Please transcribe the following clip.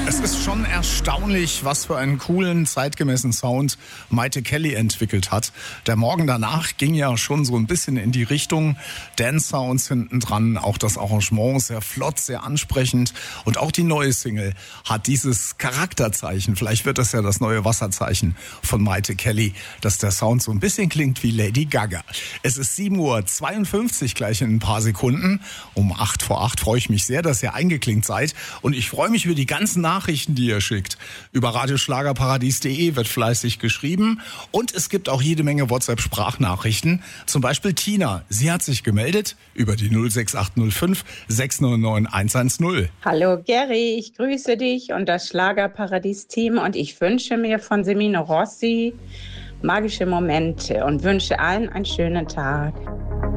Es ist schon erstaunlich, was für einen coolen, zeitgemäßen Sound Maite Kelly entwickelt hat. Der Morgen danach ging ja schon so ein bisschen in die Richtung Dance-Sounds hinten dran. Auch das Arrangement sehr flott, sehr ansprechend. Und auch die neue Single hat dieses Charakterzeichen. Vielleicht wird das ja das neue Wasserzeichen von Maite Kelly, dass der Sound so ein bisschen klingt wie Lady Gaga. Es ist 7:52 Uhr, gleich in ein paar Sekunden. Um 7:08 freue ich mich sehr, dass ihr eingeklinkt seid. Und ich freue mich über die ganzen Nachrichten, die ihr schickt. Über radioschlagerparadies.de wird fleißig geschrieben. Und es gibt auch jede Menge WhatsApp-Sprachnachrichten. Zum Beispiel Tina. Sie hat sich gemeldet über die 06805 609 110. Hallo Gary, ich grüße dich und das Schlagerparadies-Team und ich wünsche mir von Semino Rossi magische Momente und wünsche allen einen schönen Tag.